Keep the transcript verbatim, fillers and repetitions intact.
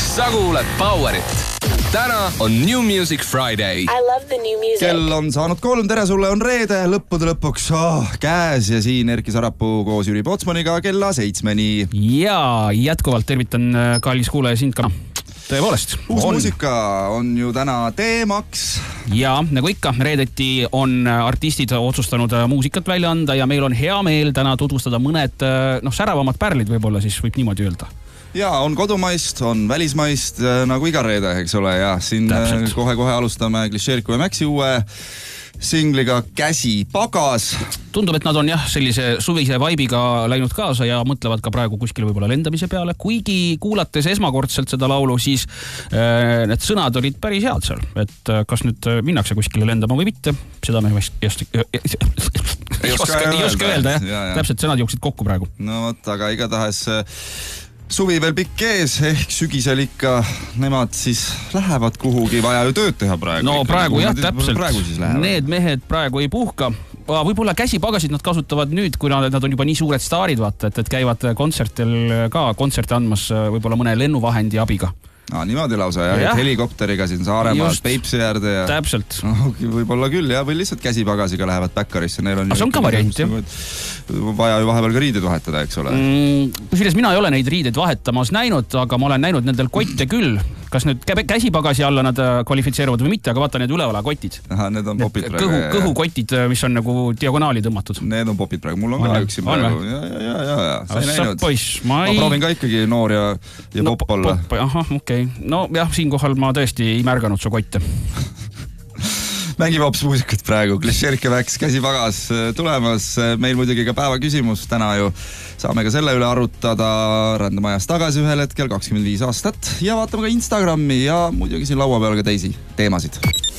sa kuuled Powerit. Täna on New Music Friday. I love the new music. Kell on saanud kolm, tere sulle, on reede, lõppude lõpuks oh, käes ja siin Erki Sarapuu koos Jüri Potsmaniga kella seitsmeni. Ja jätkuvalt tervitan kallis kuulaja sind ka. Tõepoolest. Uus on. muusika on ju täna teemaks. Ja nagu ikka, reedeti on artistid otsustanud muusikat välja anda ja meil on hea meel täna tutvustada mõned noh, säravamad pärlid võib-olla, siis võib niimoodi öelda. Ja on kodumaist, on välismaist, nagu iga reede, eks ole, ja siin Täpselt. kohe-kohe alustame Klišeeriku ja Maxi uue singliga Käsi pagas. Tundub, et nad on jah, sellise suvise vaibiga läinud kaasa ja mõtlevad ka praegu kuskil võib-olla lendamise peale. Kuigi kuulates esmakordselt seda laulu, siis äh, need sõnad olid päris head seal. Et äh, kas nüüd minnakse kuskile lendama või mitte, seda me vast ei oska, ei oska, ei oska öelda, jah. Ja, ja. Täpselt sõnad jooksid kokku praegu. No vot, aga igatahes suvi veel pikk ees, ehk sügisel ikka nemad siis lähevad kuhugi, vaja ju tööd teha praegu. No ikka, praegu jah, täpselt. Praegu need mehed praegu ei puhka. Võib-olla käsipagasid nad kasutavad nüüd, kui nad, nad on juba nii suured staarid, vaata, et, et käivad kontsertil ka kontserte andmas võib-olla mõne lennuvahendi abiga. No, niimoodi lausa, jah, ja. Helikopteriga siin Saaremaal, Peipsi äärde ja... Täpselt. No, võib-olla küll, jah, või lihtsalt käsipagasiga lähevad backarisse. Neil on see on ka variant, jah. Vaja ju vahepeal ka riided vahetada, eks ole. Mm, kusjuures mina ei ole neid riideid vahetamas näinud, aga ma olen näinud nendel kotte küll. Kas nüüd käsipagasi alla nad kvalifitseeruvad või mitte, aga vaata need ülevala kotid. Aha, need on popid praegu. Kõhu, kõhukotid, mis on nagu diagonaali tõmmatud. Need on popid praegu. Mul on, on ka üks siin praegu. Ja, ja, ja, ja, ja. Sa ei näinud. Poiss, ma, ei... ma proovin ka ikkagi noor ja, ja no, pop olla. Pop, ahah, okei. Okay. No jah, siinkohal ma tõesti ei märganud su kotte. Mängime hoopis muusikat praegu. Klišeerik ja Max, Käsipagas tulemas. Meil muidugi ka päeva küsimus. Täna ju saame ka selle üle arutada. Rändame ajas tagasi ühel hetkel, kakskümmend viis aastat. Ja vaatame ka Instagrami ja muidugi siin laua peal ka teisi teemasid.